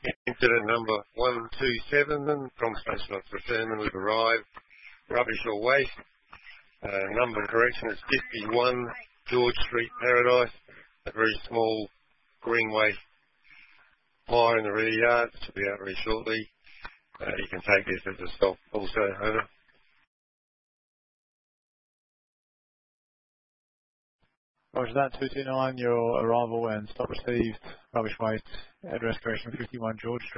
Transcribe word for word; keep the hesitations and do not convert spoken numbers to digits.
Incident number one two seven from Station Officer Sherman, we've arrived. Rubbish or waste. Uh, number correction is fifty-one George Street, Paradise. A very small greenway fire in the rear yard. Should be out very shortly. Uh, you can take this as a stop also, over. Roger that, two two nine, your arrival and stop received, rubbish waste, address correction fifty-one George Street.